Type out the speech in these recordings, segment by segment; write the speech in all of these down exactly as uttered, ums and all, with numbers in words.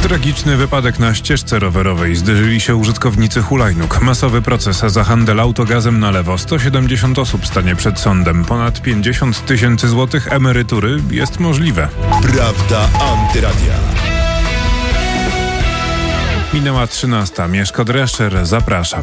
Tragiczny wypadek na ścieżce rowerowej. Zderzyli się użytkownicy hulajnóg. Masowy proces za handel autogazem na lewo. sto siedemdziesiąt osób stanie przed sądem. Ponad pięćdziesiąt tysięcy złotych emerytury jest możliwe. Prawda Antyradia. Minęła trzynasta. Mieszko Drescher, zapraszam.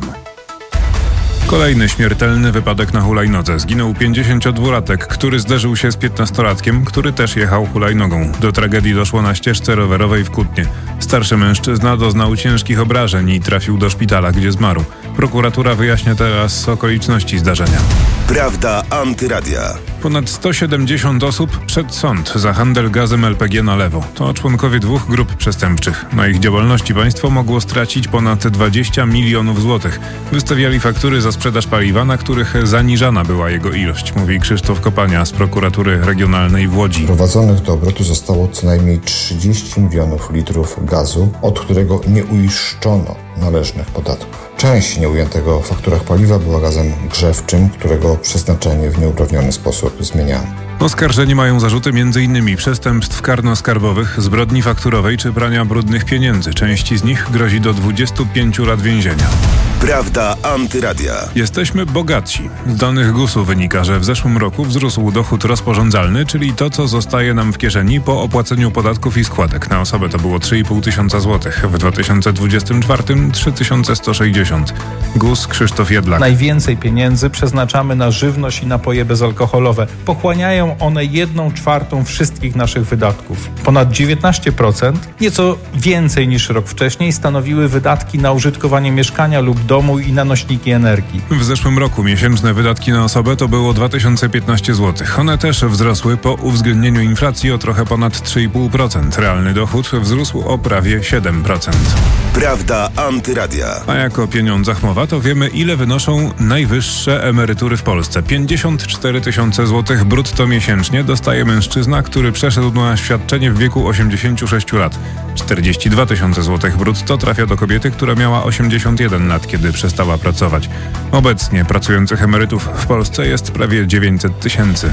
Kolejny śmiertelny wypadek na hulajnodze. Zginął pięćdziesięciodwulatek, który zderzył się z piętnastolatkiem, który też jechał hulajnogą. Do tragedii doszło na ścieżce rowerowej w Kutnie. Starszy mężczyzna doznał ciężkich obrażeń i trafił do szpitala, gdzie zmarł. Prokuratura wyjaśnia teraz okoliczności zdarzenia. Prawda Antyradia. Ponad sto siedemdziesiąt osób przed sąd za handel gazem L P G na lewo. To członkowie dwóch grup przestępczych. Na ich działalności państwo mogło stracić ponad dwadzieścia milionów złotych. Wystawiali faktury za sprzedaż paliwa, na których zaniżana była jego ilość, mówi Krzysztof Kopania z prokuratury regionalnej w Łodzi. Prowadzonych do obrotu zostało co najmniej trzydzieści milionów litrów gazu, od którego nie uiszczono należnych podatków. Część nieujętego w fakturach paliwa była gazem grzewczym, którego przeznaczenie w nieuprawniony sposób zmieniano. Oskarżeni mają zarzuty między innymi przestępstw karno-skarbowych, zbrodni fakturowej czy prania brudnych pieniędzy. Części z nich grozi do dwudziestu pięciu lat więzienia. Prawda Antyradia. Jesteśmy bogatsi. Z danych gusu wynika, że w zeszłym roku wzrósł dochód rozporządzalny, czyli to, co zostaje nam w kieszeni po opłaceniu podatków i składek. Na osobę to było trzy i pół tysiąca złotych. W dwa tysiące dwudziestym czwartym trzy tysiące sto sześćdziesiąt. Gus Krzysztof Jedlak. Najwięcej pieniędzy przeznaczamy na żywność i napoje bezalkoholowe. Pochłaniają one jedną czwartą wszystkich naszych wydatków. Ponad dziewiętnaście procent, nieco więcej niż rok wcześniej, stanowiły wydatki na użytkowanie mieszkania lub domu i na nośniki energii. W zeszłym roku miesięczne wydatki na osobę to było dwa tysiące piętnaście złotych. One też wzrosły po uwzględnieniu inflacji o trochę ponad trzy i pół procent. Realny dochód wzrósł o prawie siedem procent. Prawda Antyradia. A jak o pieniądzach mowa, to wiemy, ile wynoszą najwyższe emerytury w Polsce. pięćdziesiąt cztery tysiące złotych brutto miesięcznie dostaje mężczyzna, który przeszedł na świadczenie w wieku osiemdziesięciu sześciu lat. czterdzieści dwa tysiące złotych brutto trafia do kobiety, która miała osiemdziesiąt jeden lat, kiedy przestała pracować. Obecnie pracujących emerytów w Polsce jest prawie dziewięćset tysięcy.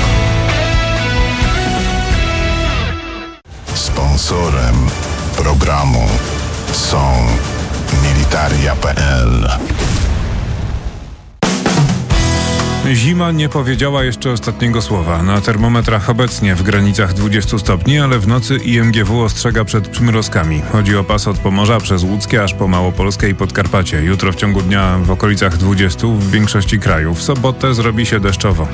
Sponsorem programu są Militaria kropka pe el. Zima nie powiedziała jeszcze ostatniego słowa. Na termometrach obecnie w granicach dwudziestu stopni, ale w nocy I M G W ostrzega przed przymrozkami. Chodzi o pas od Pomorza przez Łódzkie aż po Małopolskę i Podkarpacie. Jutro w ciągu dnia w okolicach dwudziestu w większości kraju. W sobotę zrobi się deszczowo.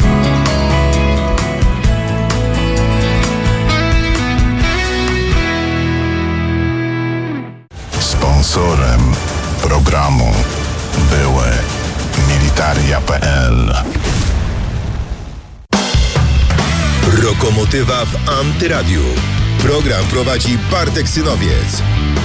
Sponsorem programu były Militaria kropka pe el. Lokomotywa w Antyradiu. Program prowadzi Bartek Synowiec.